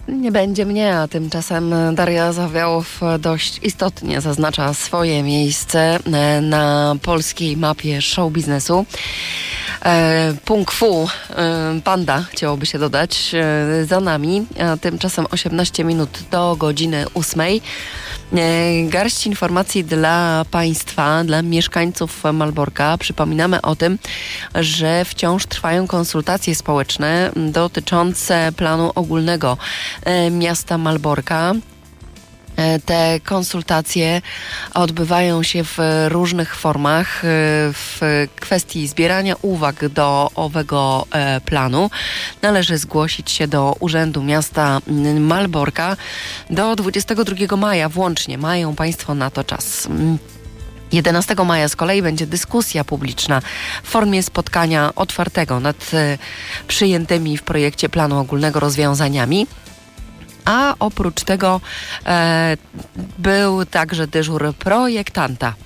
Nie będzie mnie, a tymczasem Daria Zawiałow dość istotnie zaznacza swoje miejsce na polskiej mapie show biznesu. Pung fu, panda chciałoby się dodać, za nami, a tymczasem 18 minut do godziny 8. Garść informacji dla Państwa, dla mieszkańców Malborka. Przypominamy o tym, że wciąż trwają konsultacje społeczne dotyczące planu ogólnego miasta Malborka. Te konsultacje odbywają się w różnych formach w kwestii zbierania uwag do owego planu. Należy zgłosić się do Urzędu Miasta Malborka do 22 maja włącznie. Mają Państwo na to czas. 11 maja z kolei będzie dyskusja publiczna w formie spotkania otwartego nad przyjętymi w projekcie planu ogólnego rozwiązaniami. A oprócz tego był także dyżur projektanta.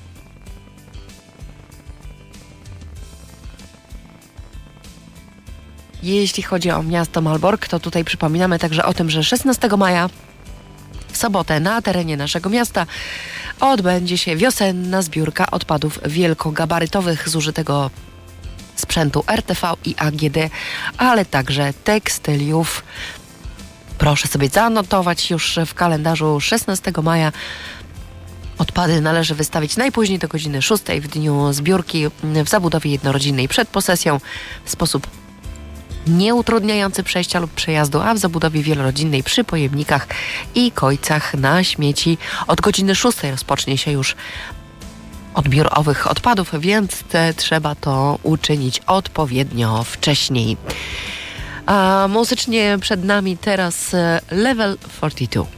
Jeśli chodzi o miasto Malbork, to tutaj przypominamy także o tym, że 16 maja w sobotę na terenie naszego miasta odbędzie się wiosenna zbiórka odpadów wielkogabarytowych zużytego sprzętu RTV i AGD, ale także tekstyliów. Proszę sobie zanotować już w kalendarzu 16 maja. Odpady należy wystawić najpóźniej do godziny 6 w dniu zbiórki w zabudowie jednorodzinnej przed posesją w sposób nieutrudniający przejścia lub przejazdu, a w zabudowie wielorodzinnej przy pojemnikach i kojcach na śmieci. Od godziny 6 rozpocznie się już odbiór owych odpadów, więc trzeba to uczynić odpowiednio wcześniej. A muzycznie przed nami teraz Level 42.